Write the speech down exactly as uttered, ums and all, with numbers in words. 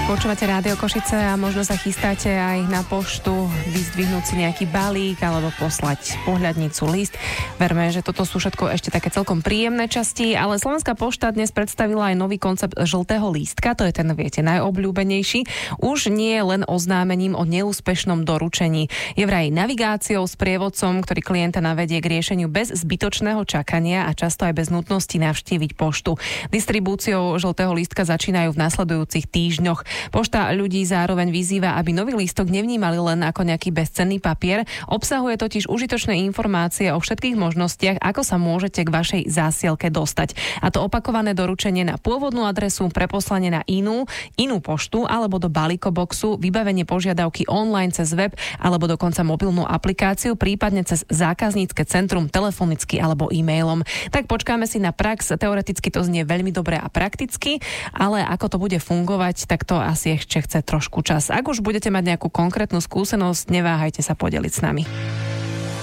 Počúvate Rádio Košice a možno sa chystáte aj na poštu vyzdvihnúť si nejaký balík alebo poslať pohľadnicu, list. Verme, že toto sú všetko ešte také celkom príjemné časti, ale Slovenská pošta dnes predstavila aj nový koncept žltého lístka, to je ten, viete, najobľúbenejší. Už nie je len oznámením o neúspešnom doručení. Je vraj navigáciou s prievodcom, ktorý klienta navedie k riešeniu bez zbytočného čakania a často aj bez nutnosti navštíviť poštu. Distribúciou žltého lístka začínajú v nasledujúcich týždňoch. Pošta ľudí zároveň vyzýva, aby nový lístok nevnímali len ako nejaký bezcenný papier. Obsahuje totiž užitočné informácie o všetkých možnostiach, ako sa môžete k vašej zásielke dostať. A to opakované doručenie na pôvodnú adresu, preposlanie na inú, inú poštu alebo do balíkoboxu, vybavenie požiadavky online cez web alebo dokonca mobilnú aplikáciu, prípadne cez zákaznícke centrum telefonicky alebo e-mailom. Tak počkáme si na prax. Teoreticky to znie veľmi dobre a prakticky, ale ako to bude fungovať, tak to asi ešte chce trošku čas. Ak už budete mať nejakú konkrétnu skúsenosť, neváhajte sa podeliť s nami.